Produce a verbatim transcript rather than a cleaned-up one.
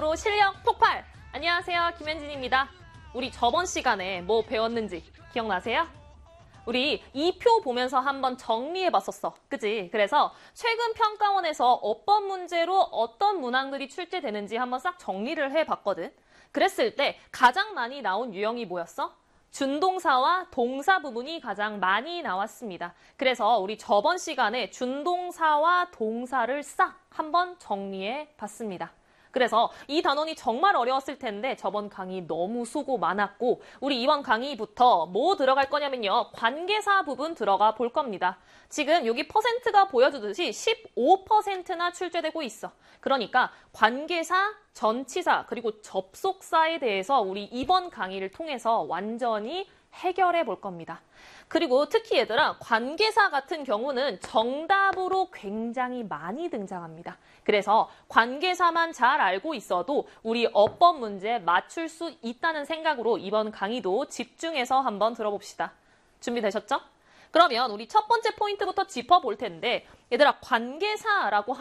오늘도 실력 폭발! 안녕하세요, 김현진입니다. 우리 저번 시간에 뭐 배웠는지 기억나세요? 우리 이 표 보면서 한번 정리해봤었어. 그치? 그래서 최근 평가원에서 어떤 문제로 어떤 문항들이 출제되는지 한번 싹 정리를 해봤거든. 그랬을 때 가장 많이 나온 유형이 뭐였어? 준동사와 동사 부분이 가장 많이 나왔습니다. 그래서 우리 저번 시간에 준동사와 동사를 싹 한번 정리해 봤습니다. 그래서 이 단원이 정말 어려웠을 텐데 저번 강의 너무 수고 많았고 우리 이번 강의부터 뭐 들어갈 거냐면요. 관계사 부분 들어가 볼 겁니다. 지금 여기 퍼센트가 보여주듯이 십오 퍼센트나 출제되고 있어. 그러니까 관계사, 전치사, 그리고 접속사에 대해서 우리 이번 강의를 통해서 완전히 해결해 볼 겁니다. 그리고 특히 얘들아, 관계사 같은 경우는 정답으로 굉장히 많이 등장합니다. 그래서 관계사만 잘 알고 있어도 우리 어법 문제 맞출 수 있다는 생각으로 이번 강의도 집중해서 한번 들어봅시다. 준비되셨죠? 그러면 우리 첫 번째 포인트부터 짚어볼 텐데 얘들아, 관계사라고 하면